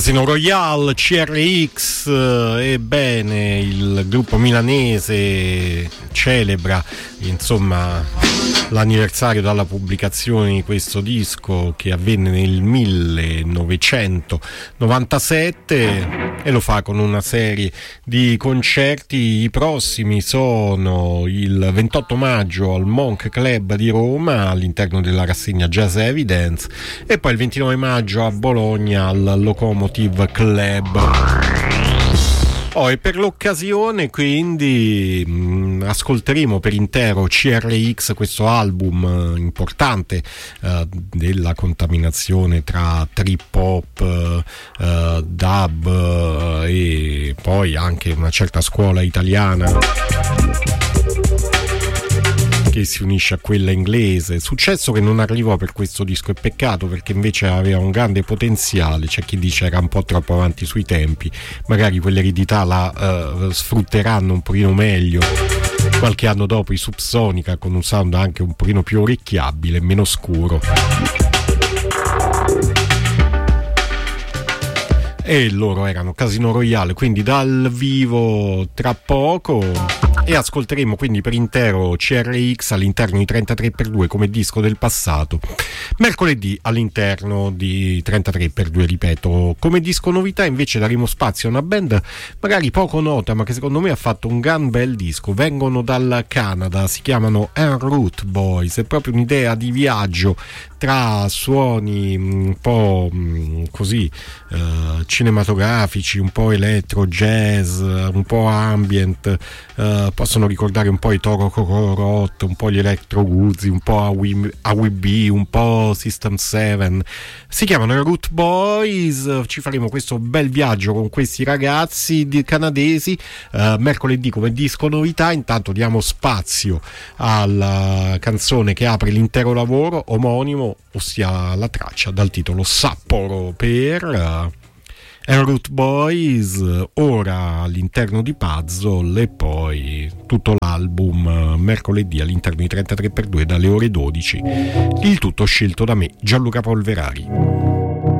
Casino Royale, CRX. Ebbene, il gruppo milanese celebra insomma l'anniversario dalla pubblicazione di questo disco che avvenne nel 1997 e lo fa con una serie di concerti. I prossimi sono il 28 maggio al Monk Club di Roma all'interno della rassegna Jazz Evidence e poi il 29 maggio a Bologna al Locomotive Club. E per l'occasione quindi ascolteremo per intero CRX, questo album importante della contaminazione tra trip hop, dub e poi anche una certa scuola italiana che si unisce a quella inglese. Successo che non arrivò per questo disco, è peccato perché invece aveva un grande potenziale. C'è chi dice era un po' troppo avanti sui tempi, magari quell'eredità la sfrutteranno un pochino meglio qualche anno dopo i Subsonica, con un sound anche un pochino più orecchiabile, meno scuro. E loro erano Casino Royale, quindi dal vivo tra poco. E ascolteremo quindi per intero CRX all'interno di 33x2 come disco del passato. Mercoledì all'interno di 33x2, ripeto, come disco novità invece daremo spazio a una band magari poco nota ma che secondo me ha fatto un gran bel disco. Vengono dal Canada, si chiamano En Route Boys, è proprio un'idea di viaggio tra suoni un po' così cinematografici, un po' electro, jazz, un po' ambient, possono ricordare un po' i Toro Cocorot, un po' gli Electro Guzzi, un po' AWB, un po' System 7. Si chiamano Root Boys. Ci faremo questo bel viaggio con questi ragazzi canadesi mercoledì come disco novità. Intanto diamo spazio alla canzone che apre l'intero lavoro omonimo, ossia la traccia dal titolo Sapporo per En Route Boys, ora all'interno di Puzzle e poi tutto l'album mercoledì all'interno di 33x2 dalle ore 12. Il tutto scelto da me, Gianluca Polverari.